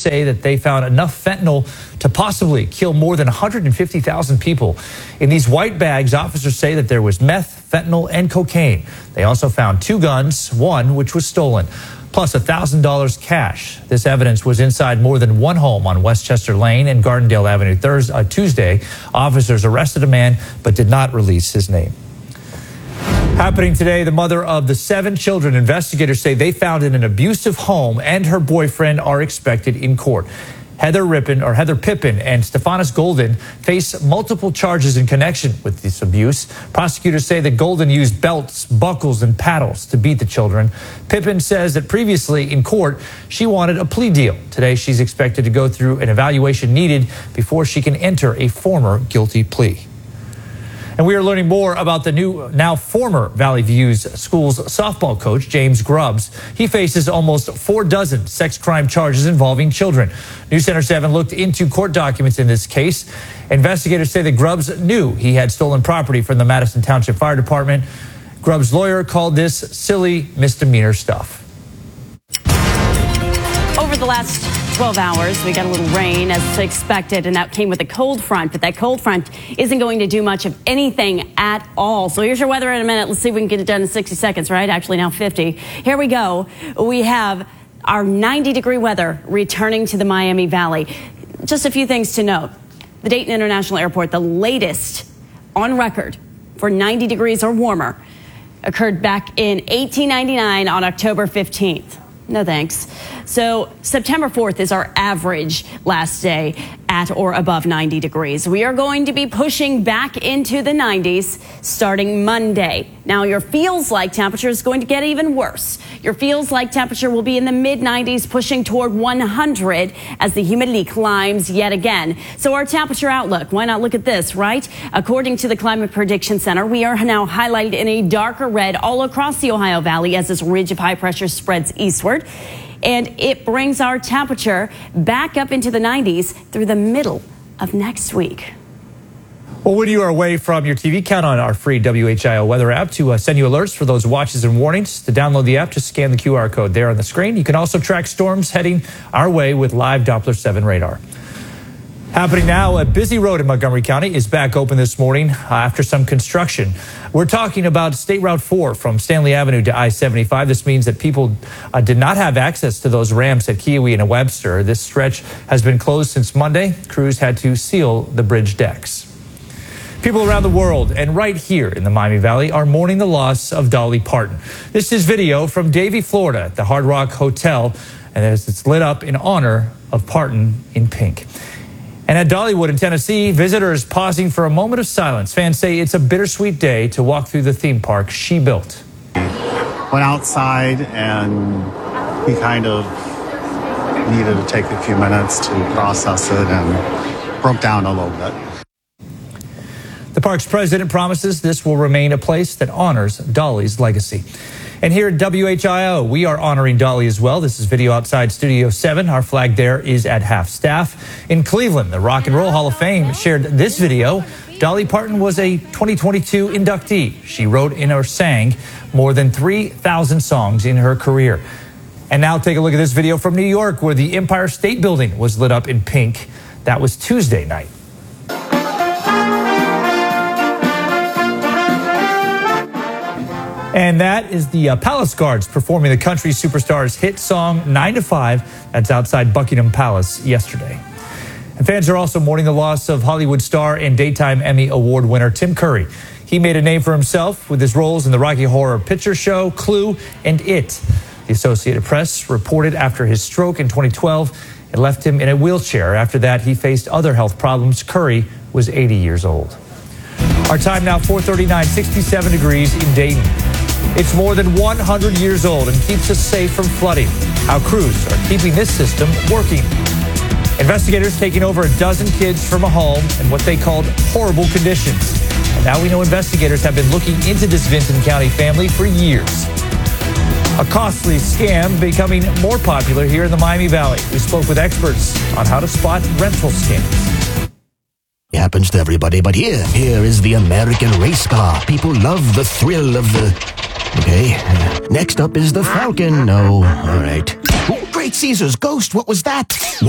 say that they found enough fentanyl to possibly kill more than 150,000 people. In these white bags, officers say that there was meth, fentanyl, and cocaine. They also found 2 guns, one which was stolen, plus $1,000 cash. This evidence was inside more than one home on Westchester Lane and Gardendale Avenue Tuesday. Officers arrested a man but did not release his name. Happening today, the mother of the 7 children investigators say they found in an abusive home and her boyfriend are expected in court. Heather Pippin and Stephanis Golden face multiple charges in connection with this abuse. Prosecutors say that Golden used belts, buckles, and paddles to beat the children. Pippin says that previously in court, she wanted a plea deal. Today, she's expected to go through an evaluation needed before she can enter a former guilty plea. And we are learning more about the now former Valley Views Schools softball coach, James Grubbs. He faces almost 4 dozen sex crime charges involving children. News Center 7 looked into court documents in this case. Investigators say that Grubbs knew he had stolen property from the Madison Township Fire Department. Grubbs' lawyer called this silly misdemeanor stuff. Over the last 12 hours, we got a little rain as expected, and that came with a cold front. But that cold front isn't going to do much of anything at all. So here's your weather in a minute. Let's see if we can get it done in 60 seconds, right? Actually, now 50. Here we go. We have our 90-degree weather returning to the Miami Valley. Just a few things to note. The Dayton International Airport, the latest on record for 90 degrees or warmer, occurred back in 1899 on October 15th. No thanks. So September 4th is our average last day at or above 90 degrees. We are going to be pushing back into the 90s starting Monday. Now your feels like temperature is going to get even worse. Your feels like temperature will be in the mid 90s, pushing toward 100 as the humidity climbs yet again. So our temperature outlook, why not look at this, right? According to the Climate Prediction Center, we are now highlighted in a darker red all across the Ohio Valley as this ridge of high pressure spreads eastward. And it brings our temperature back up into the 90s through the middle of next week. Well, when you are away from your TV, count on our free WHIO weather app to send you alerts for those watches and warnings. To download the app, just scan the QR code there on the screen. You can also track storms heading our way with live Doppler 7 radar. Happening now, a busy road in Montgomery County is back open this morning after some construction. We're talking about State Route 4 from Stanley Avenue to I-75. This means that people did not have access to those ramps at Kiowee and Webster. This stretch has been closed since Monday. Crews had to seal the bridge decks. People around the world and right here in the Miami Valley are mourning the loss of Dolly Parton. This is video from Davie, Florida at the Hard Rock Hotel, and as it's lit up in honor of Parton in pink. And at Dollywood in Tennessee, visitors pausing for a moment of silence. Fans say it's a bittersweet day to walk through the theme park she built. Went outside and he kind of needed to take a few minutes to process it and broke down a little bit. The park's president promises this will remain a place that honors Dolly's legacy. And here at WHIO, we are honoring Dolly as well. This is video outside Studio 7. Our flag there is at half staff. In Cleveland, the Rock and Roll Hall of Fame shared this video. Dolly Parton was a 2022 inductee. She wrote and or sang more than 3,000 songs in her career. And now take a look at this video from New York, where the Empire State Building was lit up in pink. That was Tuesday night. And that is the Palace Guards performing the country superstar's hit song 9 to 5. That's outside Buckingham Palace yesterday. And fans are also mourning the loss of Hollywood star and Daytime Emmy Award winner Tim Curry. He made a name for himself with his roles in the Rocky Horror Picture Show, Clue, and It. The Associated Press reported after his stroke in 2012, it left him in a wheelchair. After that, he faced other health problems. Curry was 80 years old. Our time now 4:39, 67 degrees in Dayton. It's more than 100 years old and keeps us safe from flooding. How crews are keeping this system working. Investigators taking over a dozen kids from a home in what they called horrible conditions. And now we know investigators have been looking into this Vinton County family for years. A costly scam becoming more popular here in the Miami Valley. We spoke with experts on how to spot rental scams. It happens to everybody, but here is the American race car. People love the thrill of the... Okay, next up is the Falcon. No, all right. Oh, Great Caesar's ghost, what was that?